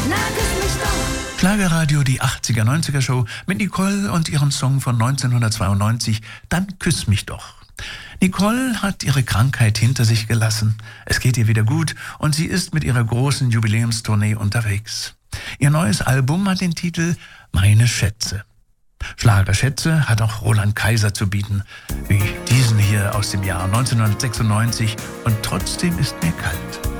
Na, küss mich doch. Schlagerradio, die 80er, 90er Show mit Nicole und ihrem Song von 1992, Dann küss mich doch. Nicole hat ihre Krankheit hinter sich gelassen. Es geht ihr wieder gut und sie ist mit ihrer großen Jubiläumstournee unterwegs. Ihr neues Album hat den Titel Meine Schätze. Schlagerschätze hat auch Roland Kaiser zu bieten, wie diesen hier aus dem Jahr 1996 und trotzdem ist mir kalt.